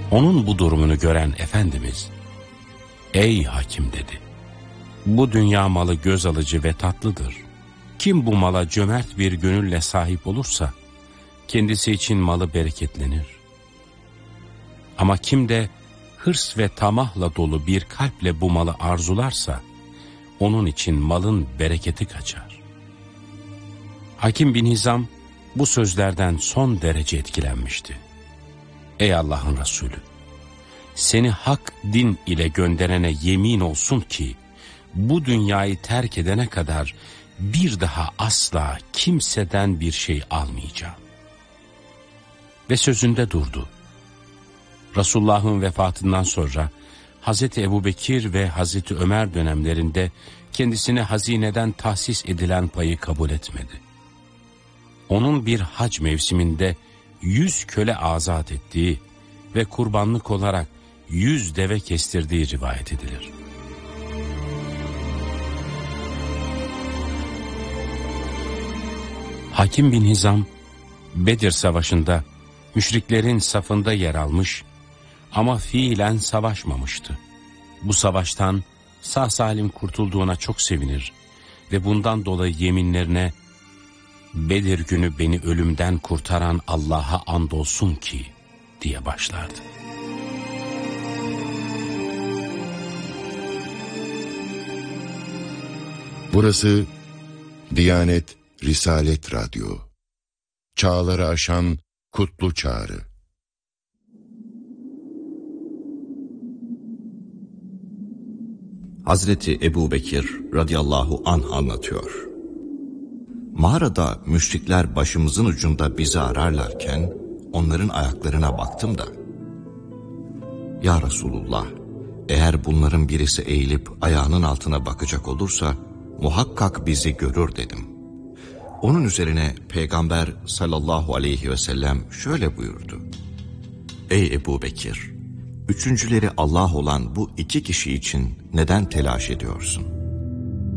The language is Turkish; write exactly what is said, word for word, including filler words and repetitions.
Onun bu durumunu gören Efendimiz, "Ey hakim," dedi, "bu dünya malı göz alıcı ve tatlıdır. Kim bu mala cömert bir gönülle sahip olursa, kendisi için malı bereketlenir. Ama kim de hırs ve tamahla dolu bir kalple bu malı arzularsa, onun için malın bereketi kaçar." Hakim bin Hizam bu sözlerden son derece etkilenmişti. "Ey Allah'ın Resulü, seni hak din ile gönderene yemin olsun ki, bu dünyayı terk edene kadar bir daha asla kimseden bir şey almayacağım." Ve sözünde durdu. Resulullah'ın vefatından sonra Hazreti Ebubekir ve Hazreti Ömer dönemlerinde kendisine hazineden tahsis edilen payı kabul etmedi. Onun bir hac mevsiminde yüz köle azat ettiği ve kurbanlık olarak yüz deve kestirdiği rivayet edilir. Hakim bin Hizam, Bedir Savaşı'nda müşriklerin safında yer almış ama fiilen savaşmamıştı. Bu savaştan sağ salim kurtulduğuna çok sevinir ve bundan dolayı yeminlerine, "Bedir günü beni ölümden kurtaran Allah'a andolsun ki," diye başlardı. Burası Diyanet Risalet Radyo. Çağları aşan kutlu çağrı. Hazreti Ebubekir radıyallahu anh anlatıyor. Mağarada müşrikler başımızın ucunda bizi ararlarken onların ayaklarına baktım da, "Ya Resulullah, eğer bunların birisi eğilip ayağının altına bakacak olursa muhakkak bizi görür," dedim. Onun üzerine Peygamber sallallahu aleyhi ve sellem şöyle buyurdu: "Ey Ebubekir, üçüncüleri Allah olan bu iki kişi için neden telaş ediyorsun?